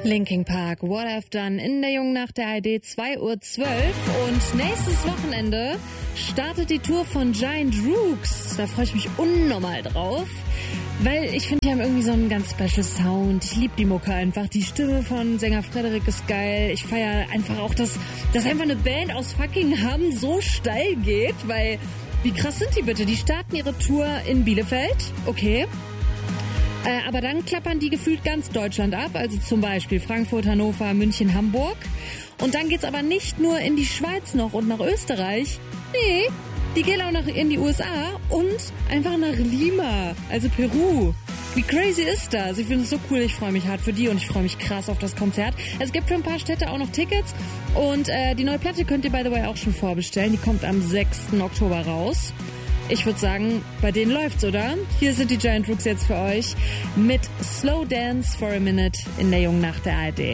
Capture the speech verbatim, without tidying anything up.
Linkin Park, What I've Done in der Jungen Nacht der A R D, zwei Uhr zwölf. Und nächstes Wochenende startet die Tour von Giant Rooks. Da freue ich mich unnormal drauf. Weil ich finde, die haben irgendwie so einen ganz special Sound. Ich liebe die Mucke einfach. Die Stimme von Sänger Frederik ist geil. Ich feiere einfach auch, dass, dass einfach eine Band aus fucking Hamm so steil geht. Weil, wie krass sind die bitte? Die starten ihre Tour in Bielefeld. Okay. Äh, aber dann klappern die gefühlt ganz Deutschland ab. Also zum Beispiel Frankfurt, Hannover, München, Hamburg. Und dann geht's aber nicht nur in die Schweiz noch und nach Österreich. Nee, die gehen auch noch in die U S A und einfach nach Lima, also Peru. Wie crazy ist das? Ich finde es so cool, ich freue mich hart für die und ich freue mich krass auf das Konzert. Es gibt für ein paar Städte auch noch Tickets und äh, die neue Platte könnt ihr by the way auch schon vorbestellen. Die kommt am sechsten Oktober raus. Ich würde sagen, bei denen läuft's, oder? Hier sind die Giant Rooks jetzt für euch mit Slow Dance for a Minute in der Jungen Nacht der A R D.